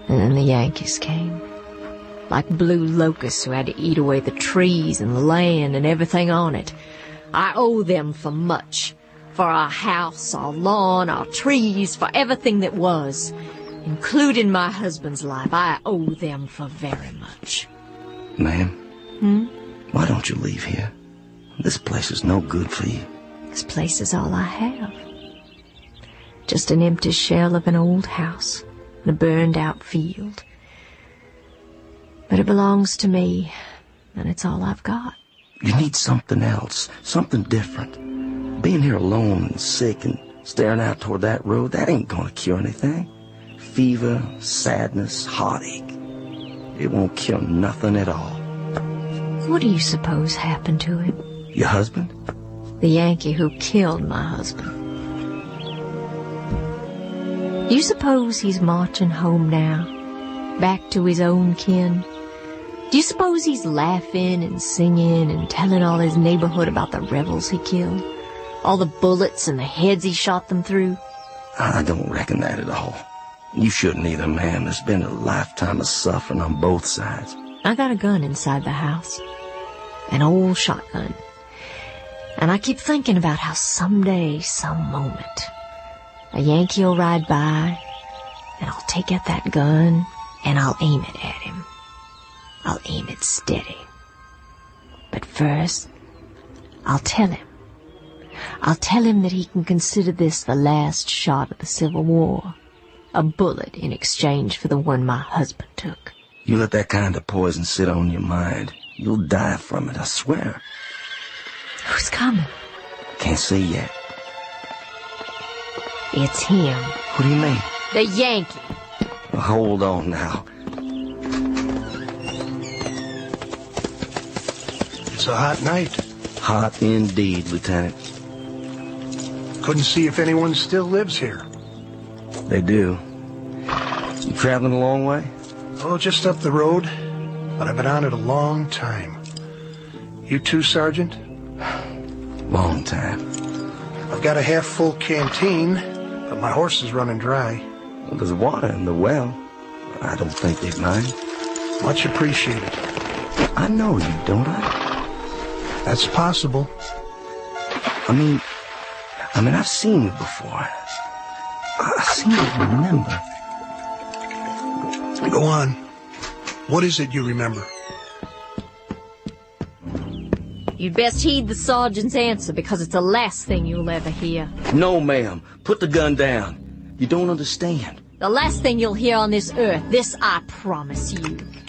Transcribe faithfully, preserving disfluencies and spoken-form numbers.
And then the Yankees came, like blue locusts who had to eat away the trees and the land and everything on it. I owe them for much, for our house, our lawn, our trees, for everything that was, including my husband's life. I owe them for very much. Ma'am? Hmm? Why don't you leave here? This place is no good for you. This place is all I have. Just an empty shell of an old house and a burned-out field. But it belongs to me, and it's all I've got. You need something else, something different. Being here alone and sick and staring out toward that road, that ain't gonna cure anything. Fever, sadness, heartache. It won't cure nothing at all. What do you suppose happened to him? Your husband? The Yankee who killed my husband. Do you suppose he's marching home now, back to his own kin? Do you suppose he's laughing and singing and telling all his neighborhood about the rebels he killed? All the bullets and the heads he shot them through? I don't reckon that at all. You shouldn't either, ma'am. There's been a lifetime of suffering on both sides. I got a gun inside the house. An old shotgun. And I keep thinking about how someday, some moment, a Yankee will ride by, and I'll take out that gun, and I'll aim it at him. I'll aim it steady. But first, I'll tell him. I'll tell him that he can consider this the last shot of the Civil War. A bullet in exchange for the one my husband took. You let that kind of poison sit on your mind, you'll die from it, I swear. Who's coming? Can't see yet. It's him. What do you mean? The Yankee. Well, hold on now. It's a hot night. Hot indeed, Lieutenant. Couldn't see if anyone still lives here. They do. You traveling a long way? Oh, just up the road. But I've been on it a long time. You too, Sergeant? Long time. I've got a half-full canteen, but my horse is running dry. Well, there's water in the well. I don't think they'd mind. Much appreciated. I know you, don't I? That's possible. I mean, I mean, I've seen you before. I seem to remember. Go on. What is it you remember? You'd best heed the sergeant's answer, because it's the last thing you'll ever hear. No, ma'am. Put the gun down. You don't understand. The last thing you'll hear on this earth. This I promise you.